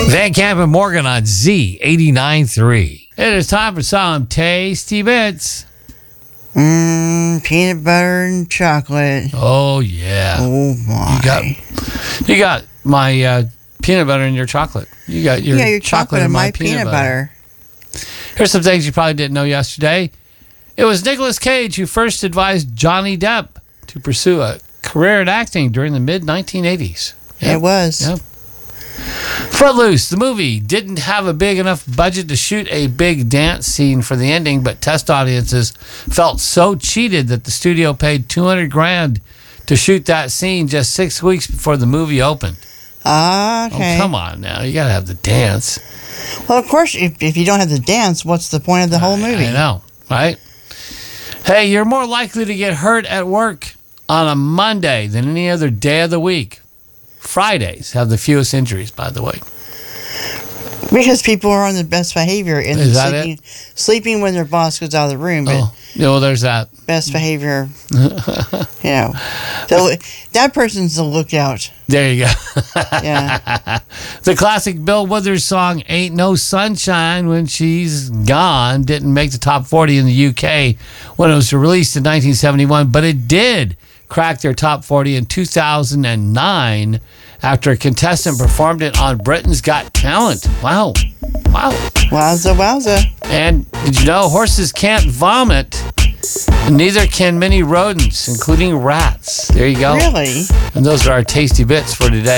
Van Camp and Morgan on Z89.3. It is time for some tasty bits. Peanut butter and chocolate. Oh, yeah. Oh, my. You got my peanut butter and your chocolate. You got your chocolate and my peanut butter. Here's some things you probably didn't know yesterday. It was Nicolas Cage who first advised Johnny Depp to pursue a career in acting during the mid-1980s. Yep. It was. Yep. Footloose, the movie, didn't have a big enough budget to shoot a big dance scene for the ending, but test audiences felt so cheated that the studio paid $200,000 to shoot that scene just 6 weeks before the movie opened. Okay. Oh, come on now. You got to have the dance. Well, of course, if you don't have the dance, what's the point of the whole movie? I know, right? Hey, you're more likely to get hurt at work on a Monday than any other day of the week. Fridays have the fewest injuries, by the way. Because people are on the best behavior and Is that sleeping when their boss goes out of the room. But well, there's that. Best behavior, that person's the lookout. There you go. Yeah. The classic Bill Withers song, Ain't No Sunshine When She's Gone, didn't make the top 40 in the UK when it was released in 1971, but it did crack their top 40 in 2009 after a contestant performed it on Britain's Got Talent. Wow. Wowza, wowza. And did you know horses can't vomit? And neither can many rodents, including rats. There you go. Really? And those are our tasty bits for today.